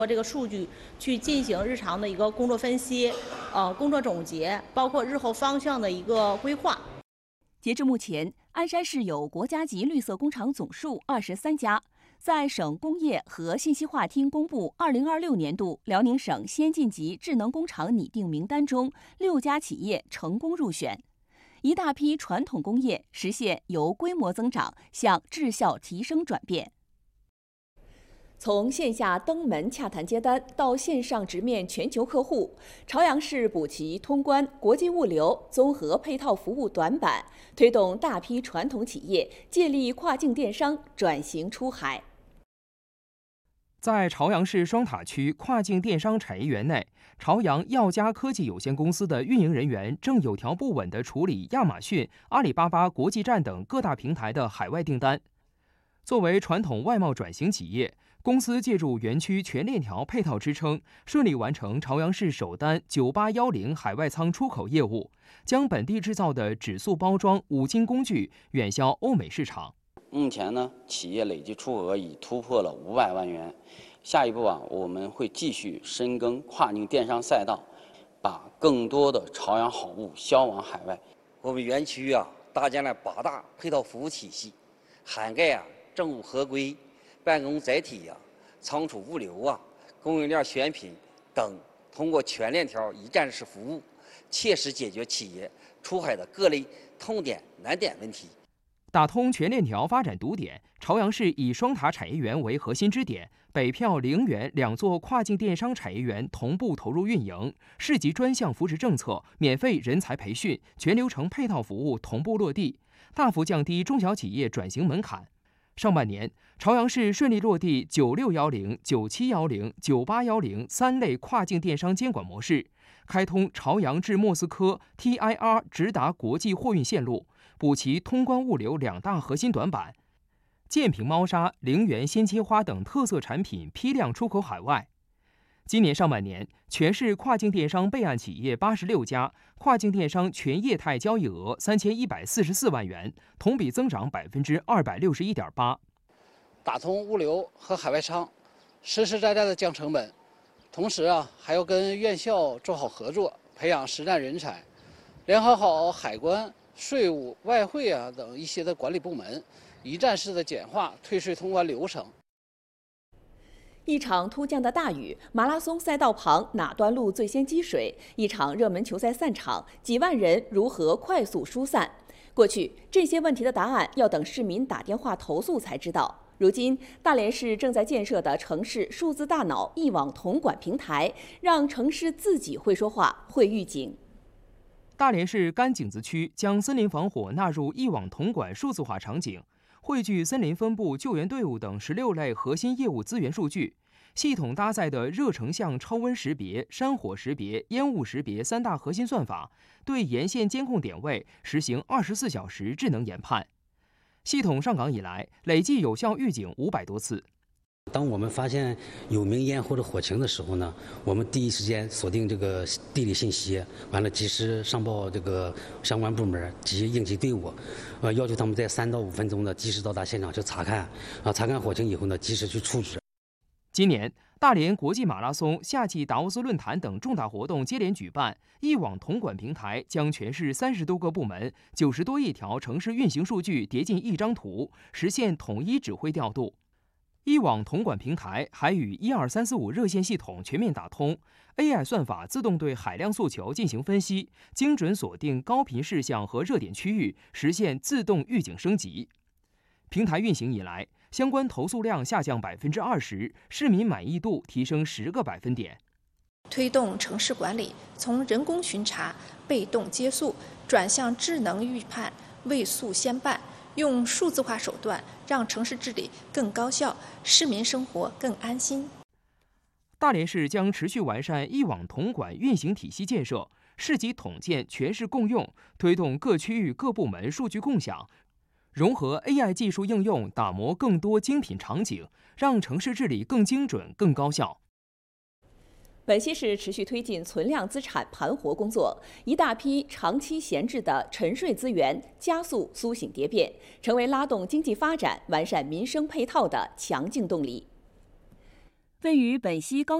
这个数据去进行日常的一个工作分析、工作总结，包括日后方向的一个规划。 截至目前，鞍山市有国家级绿色工厂总数23家。在省工业和信息化厅公布2026年度辽宁省先进级智能工厂拟定名单中，6家企业成功入选。一大批传统工业实现由规模增长向质效提升转变。从线下登门洽谈接单到线上直面全球客户，朝阳市补齐通关、国际物流综合配套服务短板，推动大批传统企业借力跨境电商转型出海。 在朝阳市双塔区跨境电商产业园内，朝阳耀佳科技有限公司的运营人员正有条不紊地处理亚马逊、阿里巴巴国际站等各大平台的海外订单。作为传统外贸转型企业，公司借助园区全链条配套支撑，顺利完成朝阳市首单9810海外仓出口业务，将本地制造的纸塑包装、五金工具远销欧美市场。 目前呢，企业累计出额已突破了500万元。下一步我们会继续深耕跨境电商赛道，把更多的朝阳好物销往海外。 我们园区搭建了8大配套服务体系，涵盖政务合规、办公载体仓储物流供应链选品等，通过全链条一站式服务，切实解决企业出海的各类痛点难点问题。 打通全链条发展堵点，朝阳市以双塔产业园为核心支点，北票、陵园2座跨境电商产业园同步投入运营，市级专项扶持政策、免费人才培训、全流程配套服务同步落地，大幅降低中小企业转型门槛。上半年，朝阳市顺利落地9610、9710、9810 3类跨境电商监管模式，开通朝阳至莫斯科 TIR 直达国际货运线路，补齐通关物流2大核心短板。建平猫砂、陵园鲜切花等特色产品批量出口海外。今年上半年，全市跨境电商备案企业86家，跨境电商全业态交易额3144万元，同比增长261.8%。 打通物流和海外仓，实实在在的降成本，同时还要跟院校做好合作，培养实战人才，联合好海关、税务、外汇等一些的管理部门，一站式的简化退税通关流程。 一场突降的大雨，马拉松赛道旁哪段路最先积水？一场热门球赛散场，几万人如何快速疏散？过去这些问题的答案要等市民打电话投诉才知道。如今，大连市正在建设的城市数字大脑一网统管平台，让城市自己会说话、会预警。 大连市甘井子区将森林防火纳入一网统管数字化场景，汇聚森林分部、救援队伍等16类核心业务资源数据，系统搭载的热成像超温识别、山火识别、烟雾识别3大核心算法，对沿线监控点位实行24小时智能研判。系统上岗以来，累计有效预警500多次。 当我们发现有明烟或者火情的时候呢，我们第一时间锁定这个地理信息，完了及时上报这个相关部门及应急队伍，要求他们在3到5分钟的及时到达现场去查看，查看火情以后呢，及时去处置。 今年，大连国际马拉松、夏季达沃斯论坛等重大活动接连举办，一网统管平台将全市30多个部门、90多亿条城市运行数据叠进一张图，实现统一指挥调度。一网统管平台还与12345热线系统全面打通 ，AI 算法自动对海量诉求进行分析，精准锁定高频事项和热点区域，实现自动预警升级。平台运行以来，相关投诉量下降20%，市民满意度提升10个百分点。 推动城市管理从人工巡查、被动接诉转向智能预判、未诉先办。用数字化手段让城市治理更高效，市民生活更安心。 大连市将持续完善一网统管运行体系建设，市级统建全市共用，推动各区域各部门数据共享，融合 AI 技术应用，打磨更多精品场景，让城市治理更精准、更高效。 本溪市持续推进存量资产盘活工作，一大批长期闲置的沉睡资源加速苏醒蝶变，成为拉动经济发展、完善民生配套的强劲动力。 位于本溪高